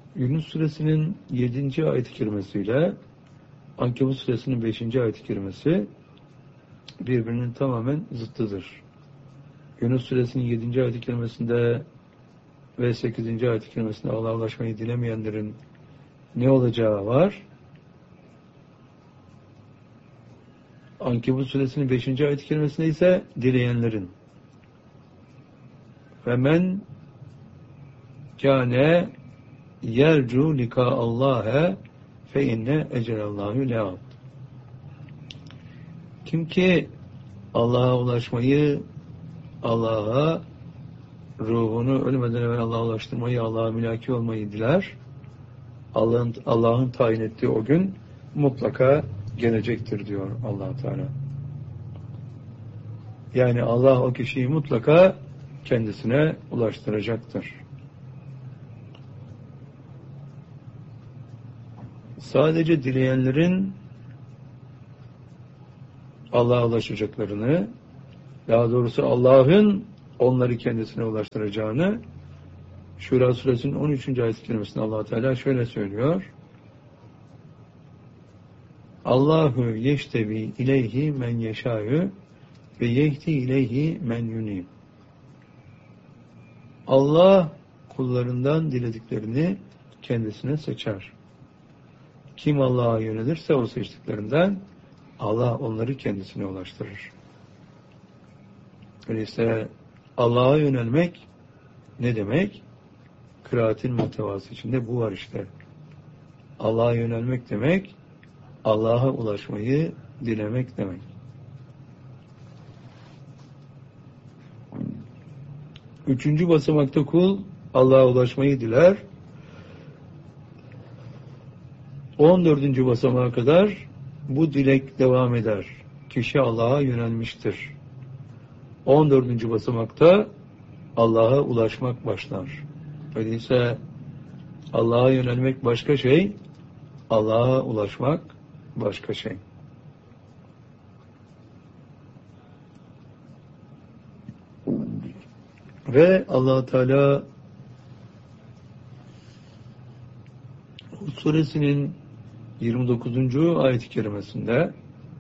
Yunus Suresinin 7. ayet-i kerimesiyle Ankebut Suresinin 5. ayet-i kerimesi birbirinin tamamen zıttıdır. Yunus Suresinin 7. ayet-i kerimesinde ve 8. ayet-i kerimesinde Allah'a ulaşmayı dilemeyenlerin ne olacağı var. Ankebut Suresinin 5. ayet-i kerimesinde ise dileyenlerin. Ve men kâne yercu lika Allah'e fe inne ecelallahu le'at. Kim ki Allah'a ulaşmayı, Allah'a ruhunu ölmeden evvel Allah'a ulaştırmayı, Allah'a mülaki olmayı diler, Allah'ın tayin ettiği o gün mutlaka gelecektir diyor Allah Teala. Yani Allah o kişiyi mutlaka kendisine ulaştıracaktır. Sadece dileyenlerin Allah'a ulaşacaklarını, daha doğrusu Allah'ın onları kendisine ulaştıracağını Şura Suresinin 13. ayet-i kerimesinde Allah Teala şöyle söylüyor. Allahu yeştebi ileyhi men yeşâ'ü ve yehdi ileyhi men yunîb. Allah kullarından dilediklerini kendisine seçer. Kim Allah'a yönelirse o seçtiklerinden Allah onları kendisine ulaştırır. Öyleyse Allah'a yönelmek ne demek? Kıraatin muhtevası içinde bu var işte. Allah'a yönelmek demek, Allah'a ulaşmayı dilemek demek. Üçüncü basamakta kul Allah'a ulaşmayı diler. 14. basamağa kadar bu dilek devam eder. Kişi Allah'a yönelmiştir. 14. basamakta Allah'a ulaşmak başlar. Öyleyse Allah'a yönelmek başka şey, Allah'a ulaşmak başka şey. Ve Allah Teala suresinin 29. ayet-i kerimesinde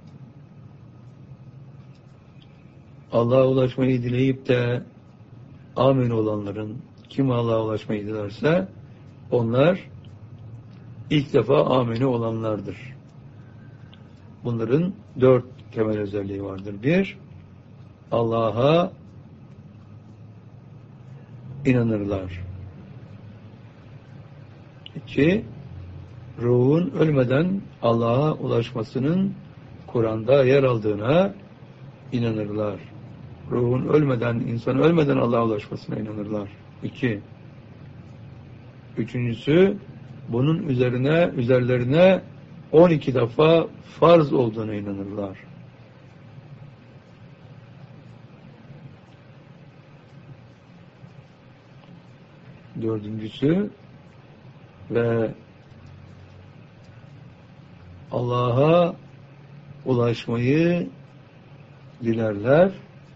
Allah'a ulaşmayı dileyip de amin olanların, kim Allah'a ulaşmayı dilerse onlar ilk defa amini olanlardır. Bunların 4 temel özelliği vardır. 1. Allah'a inanırlar. 2. Ruhun ölmeden Allah'a ulaşmasının Kur'an'da yer aldığına inanırlar. Ruhun ölmeden, insan ölmeden Allah'a ulaşmasına inanırlar. 2. Üçüncüsü, bunun üzerlerine 12 defa farz olduğuna inanırlar. Dördüncüsü ve Allah'a ulaşmayı dilerler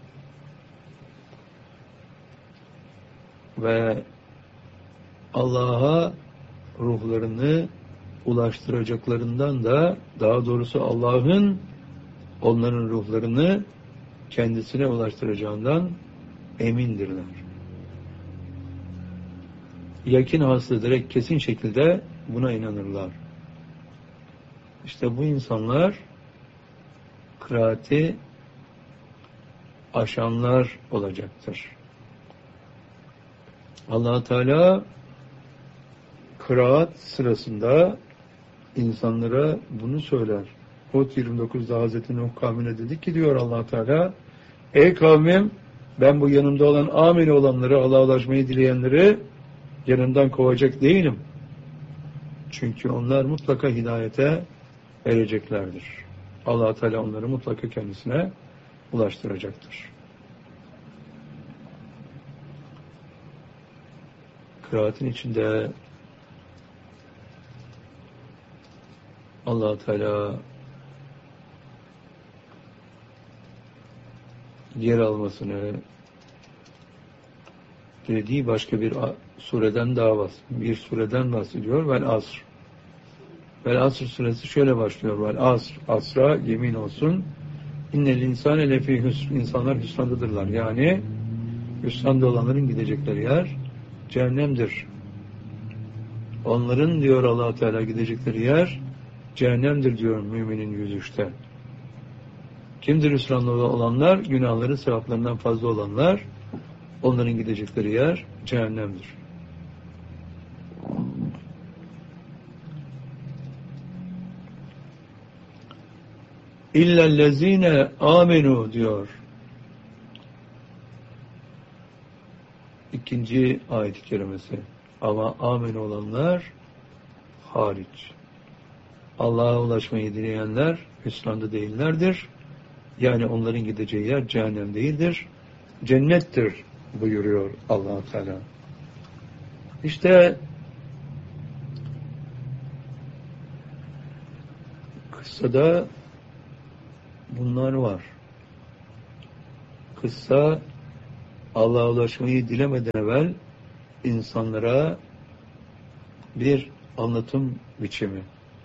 ve Allah'a ruhlarını ulaştıracaklarından da, daha doğrusu Allah'ın onların ruhlarını kendisine ulaştıracağından emindirler. Yakin hasıl ederek kesin şekilde buna inanırlar. İşte bu insanlar kıraati aşanlar olacaktır. Allah Teala kıraat sırasında insanlara bunu söyler. Hud 29'da Hazreti Nuh kavmine dedi ki diyor Allah Teala, ey kavmim, ben bu yanımda olan ameli olanları, Allah'a ulaşmayı dileyenleri yanından kovacak değilim. Çünkü onlar mutlaka hidayete ereceklerdir. Allah Teala onları mutlaka kendisine ulaştıracaktır. Kıraatin içinde Allah Teala yer almasını, dilediği başka bir sureden daha bir sureden bahsediyor. Vel asr. Vel asr suresi şöyle başlıyor. Vel asr. Asra yemin olsun. İnnel insane lefî hüsr. İnsanlar hüsrandadırlar. Yani hüsranda olanların gidecekleri yer cehennemdir. Onların diyor Allah Teala gidecekleri yer cehennemdir diyor müminin 103'te. Kimdir hüsranda olanlar? Günahları sevaplarından fazla olanlar. Onların gidecekleri yer cehennemdir. İllellezine amenu diyor. İkinci ayet-i kerimesi. Ama amin olanlar hariç. Allah'a ulaşmayı dileyenler hüsranda değillerdir. Yani onların gideceği yer cehennem değildir. Cennettir buyuruyor Allah Teala. İşte kıssada bunlar var. Kıssa Allah'a ulaşmayı dilemeden evvel insanlara bir anlatım biçimi.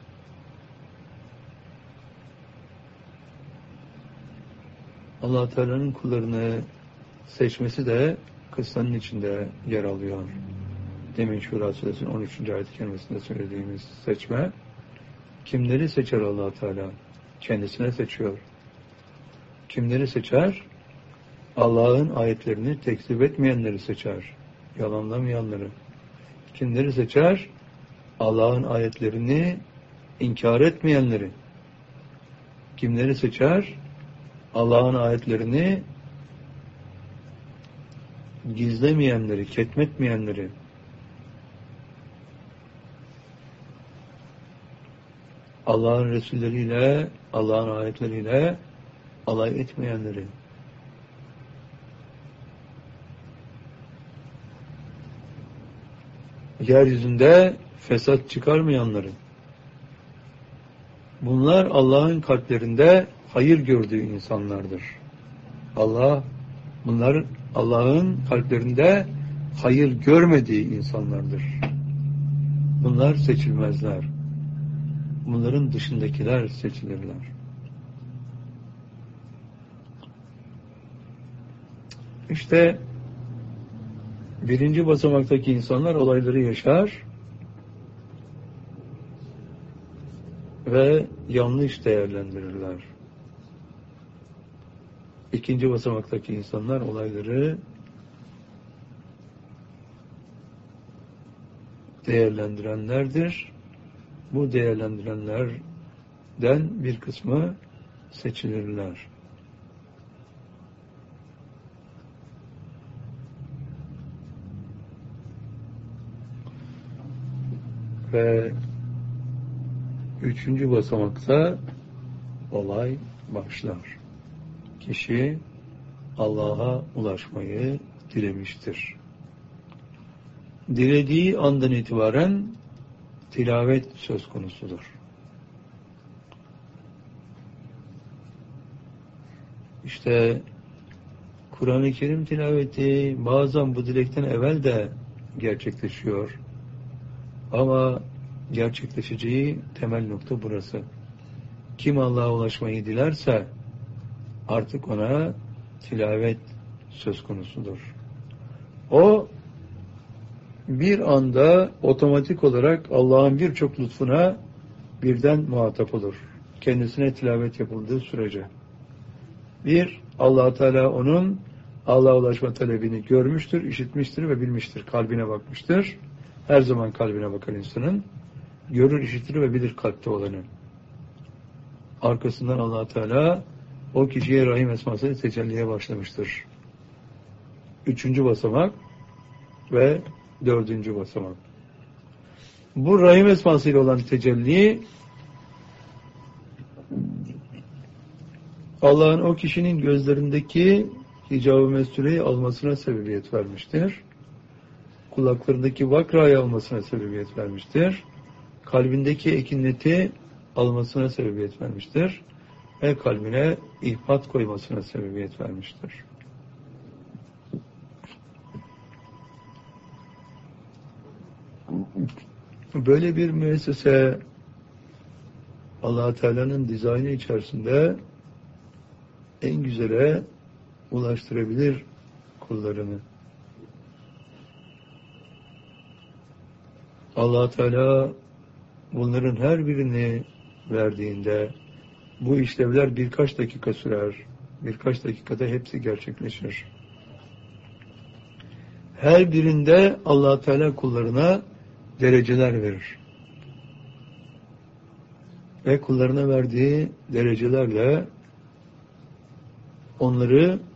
Allah Teala'nın kullarını seçmesi de kıssanın içinde yer alıyor. Demin Şura Suresinin 13. ayet-i kerimesinde söylediğimiz seçme. Kimleri seçer Allah Teala? Kendisine seçiyor. Kimleri seçer? Allah'ın ayetlerini tekzip etmeyenleri seçer. Yalanlamayanları. Kimleri seçer? Allah'ın ayetlerini inkar etmeyenleri. Kimleri seçer? Allah'ın ayetlerini gizlemeyenleri, ketmetmeyenleri. Allah'ın Resulleriyle, Allah'ın ayetleriyle alay etmeyenleri. Yeryüzünde fesat çıkarmayanları. Bunlar Allah'ın kalplerinde hayır gördüğü insanlardır. Bunlar Allah'ın kalplerinde hayır görmediği insanlardır. Bunlar seçilmezler. Bunların dışındakiler seçilirler. İşte birinci basamaktaki insanlar olayları yaşar ve yanlış değerlendirirler. İkinci basamaktaki insanlar olayları değerlendirenlerdir. Bu değerlendirenlerden bir kısmı seçilirler. Ve üçüncü basamakta olay başlar. Kişi Allah'a ulaşmayı dilemiştir. Dilediği andan itibaren tilavet söz konusudur. İşte Kur'an-ı Kerim tilaveti bazen bu dilekten evvel de gerçekleşiyor. Ama gerçekleşeceği temel nokta burası. Kim Allah'a ulaşmayı dilerse artık ona tilavet söz konusudur. O bir anda otomatik olarak Allah'ın birçok lütfuna birden muhatap olur. Kendisine tilavet yapıldığı sürece. Allah Teala onun Allah'a ulaşma talebini görmüştür, işitmiştir ve bilmiştir. Kalbine bakmıştır. Her zaman kalbine bakar insanın. Görür, işitir ve bilir kalpte olanı. Arkasından Allah Teala o kişiye Rahim esmasıyla tecelliye başlamıştır. Üçüncü basamak ve dördüncü basamak. Bu Rahim esmasıyla olan tecelli Allah'ın o kişinin gözlerindeki hicab-ı mestureyi almasına sebebiyet vermiştir. Kulaklarındaki vakrayı almasına sebebiyet vermiştir. Kalbindeki ekineti almasına sebebiyet vermiştir. Ve kalbine ihbat koymasına sebebiyet vermiştir. Böyle bir müessese Allah Teala'nın dizaynı içerisinde en güzele ulaştırabilir kullarını. Allah Teala bunların her birini verdiğinde bu işlevler birkaç dakika sürer. Birkaç dakikada hepsi gerçekleşir. Her birinde Allah Teala kullarına dereceler verir. Ve kullarına verdiği derecelerle onları